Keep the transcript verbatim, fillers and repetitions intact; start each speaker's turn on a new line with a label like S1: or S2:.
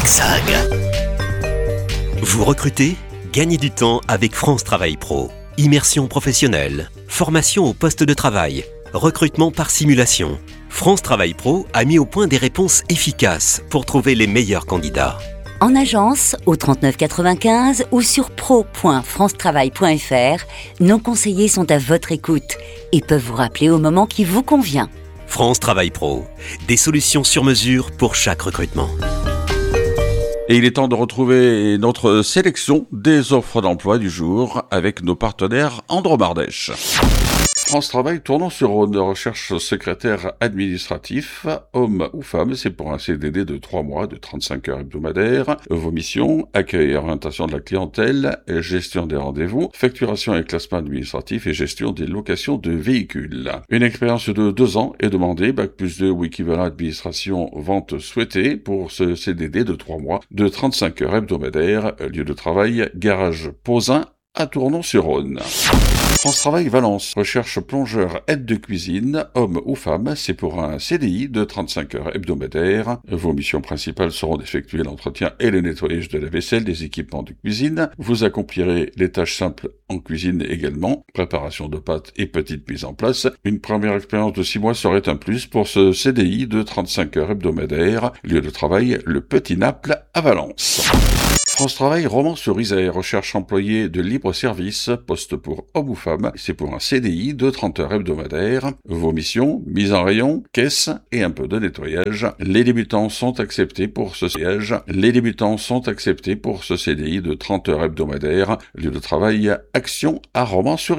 S1: zigzag. Vous recrutez ? Gagnez du temps avec France Travail Pro. Immersion professionnelle, formation au poste de travail, recrutement par simulation. France Travail Pro a mis au point des réponses efficaces pour trouver les meilleurs candidats.
S2: En agence, au trente-neuf quatre-vingt-quinze ou sur pro point france travail point f r, nos conseillers sont à votre écoute et peuvent vous rappeler au moment qui vous convient.
S1: France Travail Pro, des solutions sur mesure pour chaque recrutement.
S3: Et il est temps de retrouver notre sélection des offres d'emploi du jour avec nos partenaires Andromardèche. France Travail, tournant sur Rhône, recherche secrétaire administratif, homme ou femme, c'est pour un C D D de trois mois, de trente-cinq heures hebdomadaires. Vos missions, accueil et orientation de la clientèle, gestion des rendez-vous, facturation et classement administratif et gestion des locations de véhicules. Une expérience de deux ans est demandée, bac plus deux ou équivalent administration vente souhaitée pour ce C D D de trois mois, de trente-cinq heures hebdomadaires, lieu de travail, garage Posin à Tournon-sur-Rhône. France Travail Valence recherche plongeur aide de cuisine, homme ou femme, c'est pour un C D I de trente-cinq heures hebdomadaires. Vos missions principales seront d'effectuer l'entretien et le nettoyage de la vaisselle, des équipements de cuisine. Vous accomplirez les tâches simples en cuisine également, préparation de pâtes et petite mise en place. Une première expérience de six mois serait un plus pour ce C D I de trente-cinq heures hebdomadaires. Lieu de travail, le Petit Naples à Valence. France Travail Romans-sur-Isère recherche employé de libre service, poste pour homme ou femme, c'est pour un C D I de trente heures hebdomadaires. Vos missions, mise en rayon, caisse et un peu de nettoyage. Les débutants sont acceptés pour ce siège. Les débutants sont acceptés pour ce C D I de trente heures hebdomadaires. Lieu de travail, Action à Romans-sur-Isère.